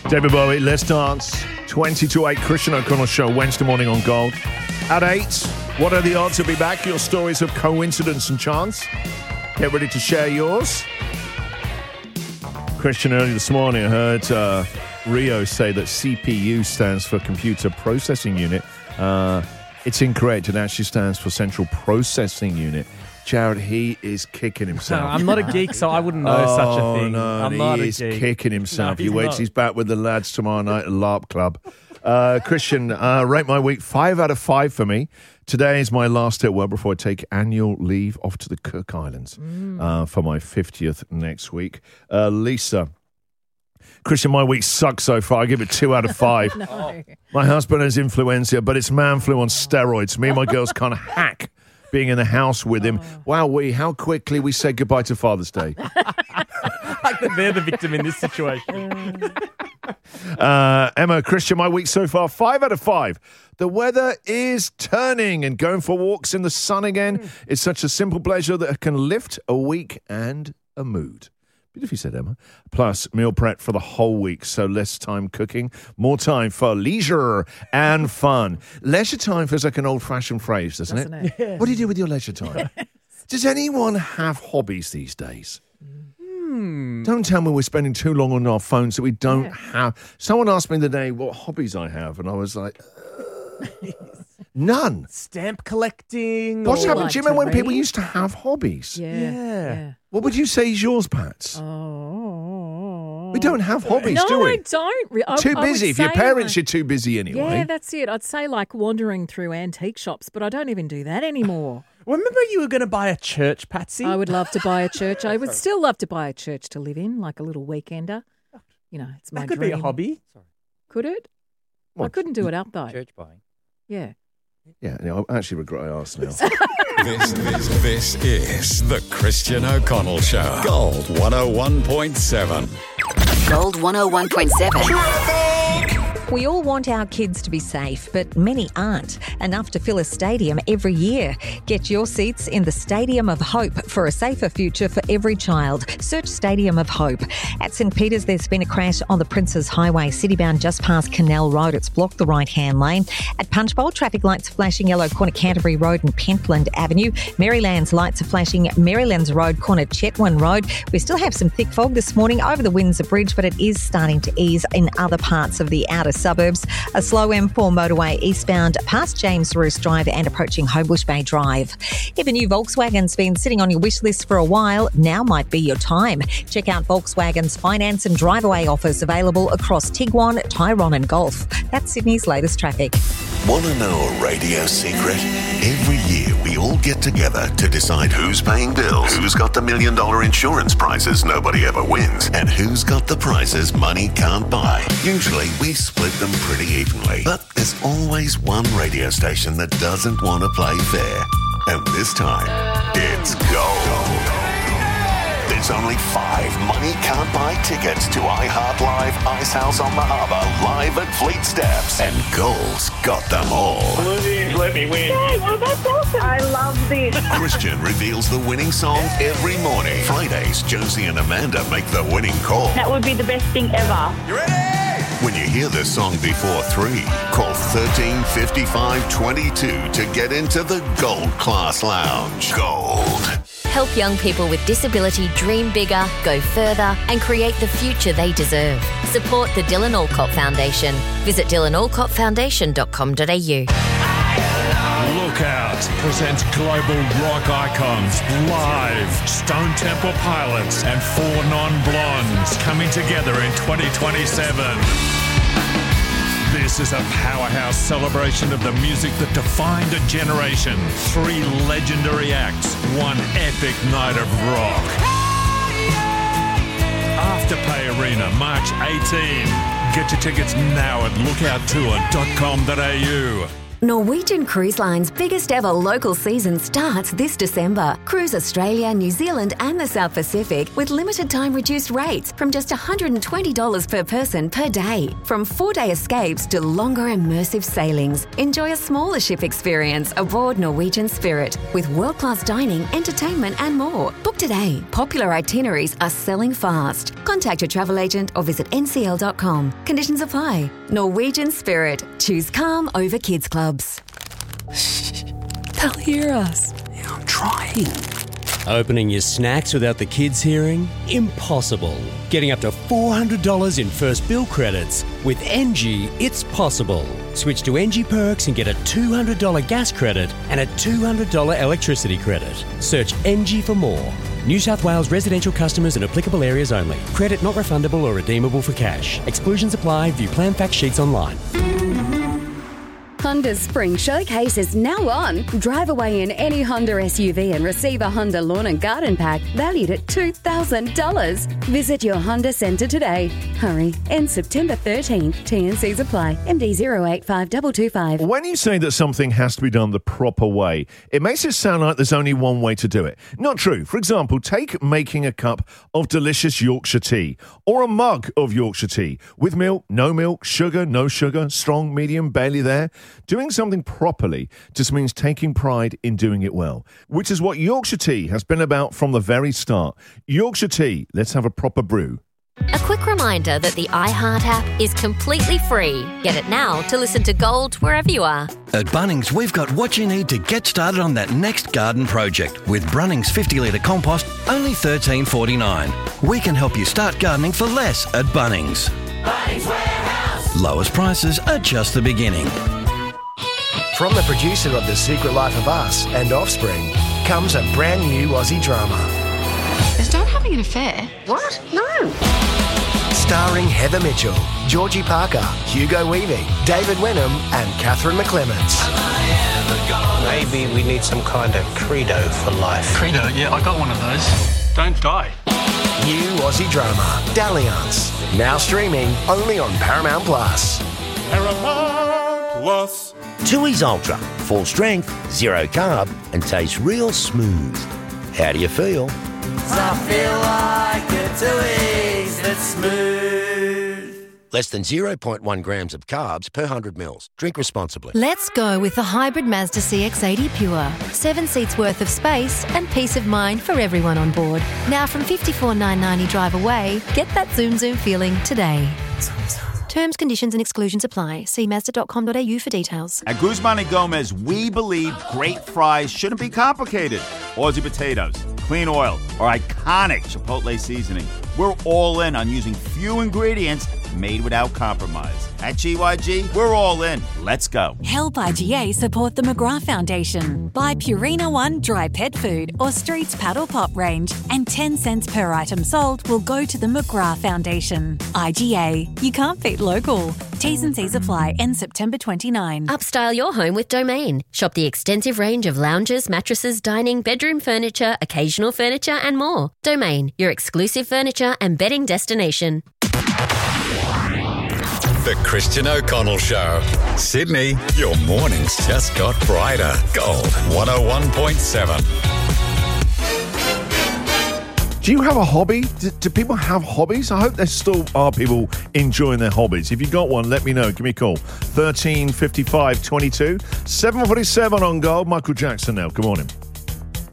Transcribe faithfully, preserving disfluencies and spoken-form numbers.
David Bowie, Let's Dance. twenty to eight, Christian O'Connell Show, Wednesday morning on Gold. At eight, what are the odds he'll be back? Your stories of coincidence and chance. Get ready to share yours. Christian, early this morning, I heard uh, Rio say that C P U stands for Computer Processing Unit. Uh, it's incorrect. It actually stands for Central Processing Unit. Jared, he is kicking himself. No, I'm not a geek, so I wouldn't know oh, such a thing. No, I'm he not a is geek. kicking himself. No, he waits, not. he's back with the lads tomorrow night at LARP Club. Uh, Christian, uh, rate my week five out of five for me. Today is my last day at work before I take annual leave off to the Cook Islands mm. uh, for my fiftieth next week. Uh, Lisa. Christian, my week sucks so far. I give it two out of five. no. My husband has influenza, but it's man flu on steroids. Me and my girls can't hack being in the house with him. Oh. Wow, we how quickly we said goodbye to Father's Day. Like that they're the victim in this situation. uh, Emma, Christian, my week so far, five out of five. The weather is turning and going for walks in the sun again. Mm. It's such a simple pleasure that can lift a week and a mood. Beautifully said, Emma. Plus, meal prep for the whole week, so less time cooking, more time for leisure and fun. Leisure time feels like an old-fashioned phrase, doesn't, doesn't it? it? Yes. What do you do with your leisure time? Yes. Does anyone have hobbies these days? Hmm. Don't tell me we're spending too long on our phones that we don't Yeah. have. Someone asked me the day what hobbies I have, and I was like, uh, none. Stamp collecting. What's or- happened? like Do you remember to when people read? used to have hobbies? Yeah. Yeah. yeah. What would you say is yours, Pats? Oh. We don't have hobbies, no, do we? I don't. Re- I, Too I would busy. If your say, parents, like- you're too busy anyway. Yeah, that's it. I'd say like wandering through antique shops, but I don't even do that anymore. Remember you were going to buy a church, Patsy? I would love to buy a church. I would still love to buy a church to live in, like a little weekender. You know, it's my That could dream. be a hobby. Could it? I What? couldn't do it up though. Church buying. Yeah. Yeah, no, I actually regret I asked now. This, this, this is the Christian O'Connell Show. Gold one oh one point seven. Gold one oh one point seven. We all want our kids to be safe, but many aren't. Enough to fill a stadium every year. Get your seats in the Stadium of Hope for a safer future for every child. Search Stadium of Hope. At St Peters, there's been a crash on the Princes Highway, citybound just past Canal Road. It's blocked the right-hand lane. At Punchbowl, traffic lights flashing yellow, corner Canterbury Road and Pentland Avenue. Maryland's lights are flashing Marylands Road, corner Chetwynd Road. We still have some thick fog this morning over the Windsor Bridge, but it is starting to ease in other parts of the outer suburbs. A slow M four motorway eastbound past James Roos Drive and approaching Homebush Bay Drive. If a new Volkswagen's been sitting on your wish list for a while, now might be your time. Check out Volkswagen's finance and drive-away offers available across Tiguan, Tyrone and Golf. That's Sydney's latest traffic. Want to know a radio secret? Every year we all get together to decide who's paying bills, who's got the million dollar insurance prizes nobody ever wins, and who's got the prizes money can't buy. Usually we split them pretty evenly, but there's always one radio station that doesn't want to play fair. And this time, it's gold. There's only five money can't buy tickets to iHeart Live Ice House on the Harbour, live at Fleet Steps. And Gold's got them all. Please let me win. Oh, that's awesome. I love this. Christian reveals the winning song every morning. Fridays, Josie and Amanda make the winning call. That would be the best thing ever. You ready? When you hear the song before three, call thirteen fifty-five twenty-two to get into the Gold Class Lounge. Gold. Help young people with disability dream bigger, go further, and create the future they deserve. Support the Dylan Alcott Foundation. Visit dylan alcott foundation dot com dot a u. Lookout presents global rock icons live. Stone Temple Pilots and Four Non-Blondes coming together in twenty twenty-seven. This is a powerhouse celebration of the music that defined a generation. Three legendary acts, one epic night of rock. Afterpay Arena, March eighteenth. Get your tickets now at lookout tour dot com dot a u. Norwegian Cruise Line's biggest ever local season starts this December. Cruise Australia, New Zealand and the South Pacific with limited time reduced rates from just one hundred twenty dollars per person per day. From four-day escapes to longer immersive sailings, enjoy a smaller ship experience aboard Norwegian Spirit with world-class dining, entertainment and more. Book today. Popular itineraries are selling fast. Contact your travel agent or visit n c l dot com. Conditions apply. Norwegian Spirit. Choose calm over kids clubs. They'll hear us. Yeah, I'm trying. Opening your snacks without the kids hearing? Impossible. Getting up to four hundred dollars in first bill credits. With N G, it's possible. Switch to N G Perks and get a two hundred dollars gas credit and a two hundred dollars electricity credit. Search N G for more. New South Wales residential customers in applicable areas only. Credit not refundable or redeemable for cash. Exclusions apply. View plan fact sheets online. Honda's Spring Showcase is now on. Drive away in any Honda S U V and receive a Honda Lawn and Garden Pack valued at two thousand dollars. Visit your Honda Centre today. Hurry. Ends September thirteenth. T N Cs apply. M D zero eight five two two five. When you say that something has to be done the proper way, it makes it sound like there's only one way to do it. Not true. For example, take making a cup of delicious Yorkshire tea or a mug of Yorkshire tea with milk, no milk, sugar, no sugar, strong, medium, barely there. Doing something properly just means taking pride in doing it well, which is what Yorkshire tea has been about from the very start. Yorkshire tea, let's have a proper brew. A quick reminder that the iHeart app is completely free. Get it now to listen to Gold wherever you are. At Bunnings, we've got what you need to get started on that next garden project. With Brunnings fifty litre compost, only thirteen forty-nine. We can help you start gardening for less at Bunnings. Bunnings Warehouse. Lowest prices are just the beginning. From the producer of The Secret Life of Us and Offspring comes a brand new Aussie drama. Is Dad having an affair? What? No. Starring Heather Mitchell, Georgie Parker, Hugo Weaving, David Wenham and Catherine McClements. Maybe we need some kind of credo for life. Credo? Yeah, I got one of those. Don't die. New Aussie drama, Dalliance. Now streaming only on Paramount Plus. Paramount Plus. Tooheys Ultra, full strength, zero carb, and tastes real smooth. How do you feel? I feel like a Tooheys that's smooth. Less than zero point one grams of carbs per one hundred mils. Drink responsibly. Let's go with the hybrid Mazda C X eighty Pure. Seven seats worth of space and peace of mind for everyone on board. Now from fifty-four thousand nine hundred ninety drive away, get that zoom zoom feeling today. Terms, conditions and exclusions apply. See mazda dot com dot a u for details. At Guzman and Gomez, we believe great fries shouldn't be complicated. Aussie potatoes, clean oil, or iconic Chipotle seasoning. We're all in on using few ingredients made without compromise. At G Y G, we're all in. Let's go. Help I G A support the McGrath Foundation. Buy Purina One dry pet food or Streets Paddle Pop range, and ten cents per item sold will go to the McGrath Foundation. I G A. You can't beat local. T's and C's apply. End September twenty-ninth. Upstyle your home with Domain. Shop the extensive range of lounges, mattresses, dining, bedroom furniture, occasional furniture and more. Domain, your exclusive furniture and bedding destination. The Christian O'Connell Show. Sydney, your mornings just got brighter. Gold one oh one point seven. Do you have a hobby? Do, do people have hobbies? I hope there still are people enjoying their hobbies. If you got one, let me know. Give me a call. thirteen fifty-five twenty-two. seven forty-seven on Gold. Michael Jackson now. Good morning.